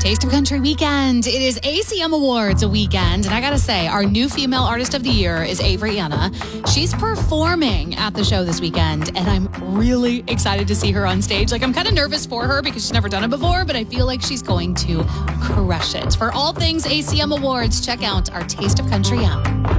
Taste of Country weekend. It is ACM Awards weekend. And I got to say, our new female artist of the year is Avery Anna. She's performing at the show this weekend, and I'm really excited to see her on stage. I'm kind of nervous for her because she's never done it before, but I feel like she's going to crush it. For all things ACM Awards, check out our Taste of Country app.